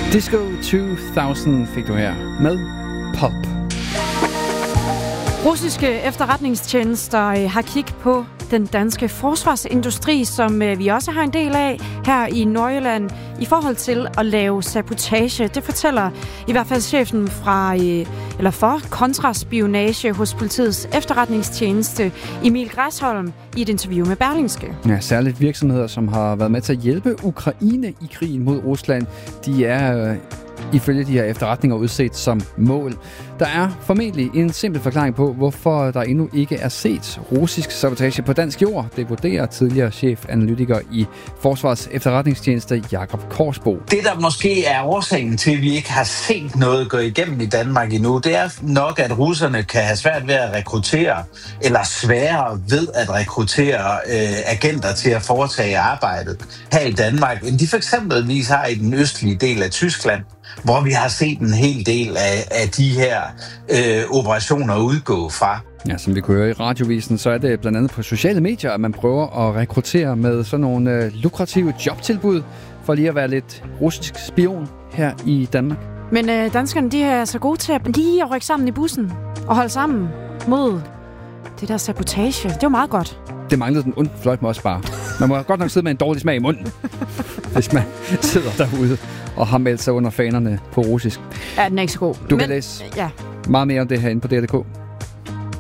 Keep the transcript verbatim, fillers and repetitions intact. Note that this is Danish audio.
Disco to tusind fik du her med Pop. Russiske efterretningstjenester har kig på den danske forsvarsindustri, som vi også har en del af her i Nordjylland, i forhold til at lave sabotage. Det fortæller i hvert fald chefen fra, eller for kontraspionage hos politiets efterretningstjeneste, Emil Græsholm, i et interview med Berlingske. Ja, særligt virksomheder, som har været med til at hjælpe Ukraine i krigen mod Rusland, de er øh, ifølge de her efterretninger udset som mål. Der er formentlig en simpel forklaring på, hvorfor der endnu ikke er set russisk sabotage på dansk jord. Det vurderer tidligere chefanalytiker i Forsvars Efterretningstjeneste Jakob Korsbo. Det, der måske er årsagen til, at vi ikke har set noget gå igennem i Danmark endnu, det er nok, at russerne kan have svært ved at rekruttere, eller sværere ved at rekruttere øh, agenter til at foretage arbejdet her i Danmark, end de for eksempelvis har i den østlige del af Tyskland, hvor vi har set en hel del af, af de her øh, operationer udgå fra. Ja, som vi kunne høre i radiovisen, så er det blandt andet på sociale medier, at man prøver at rekruttere med sådan nogle øh, lukrative jobtilbud, for lige at være lidt russisk spion her i Danmark. Men øh, danskerne, de er så gode til at lige at rykke sammen i bussen og holde sammen mod det der sabotage. Det var meget godt. Det manglede den onde fløjt med os bare. Man må godt nok sidde med en dårlig smag i munden, hvis man sidder derude og har meldt sig under fanerne på russisk. Ja, den er ikke så god. Du Men, kan læse ja. meget mere om det her inde på D R punktum d k.